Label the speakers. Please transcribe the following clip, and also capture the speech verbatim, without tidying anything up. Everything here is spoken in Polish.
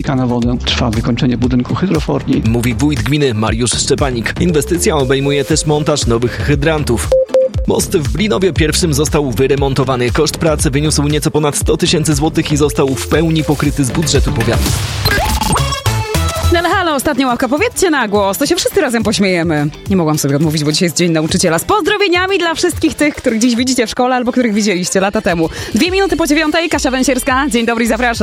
Speaker 1: Środka na wodę. Trwa wykończenie budynku hydroforni.
Speaker 2: Mówi wójt gminy Mariusz Szczepanik. Inwestycja obejmuje też montaż nowych hydrantów. Most w Blinowie pierwszym został wyremontowany. Koszt pracy wyniósł nieco ponad sto tysięcy złotych i został w pełni pokryty z budżetu powiatu.
Speaker 3: No ale halo, ostatnia ławka, powiedzcie na głos, to się wszyscy razem pośmiejemy. Nie mogłam sobie odmówić, bo dzisiaj jest Dzień Nauczyciela. Z pozdrowieniami dla wszystkich tych, których dziś widzicie w szkole albo których widzieliście lata temu. Dwie minuty po dziewiątej, Kasia Węsierska. Dzień dobry, zapraszam.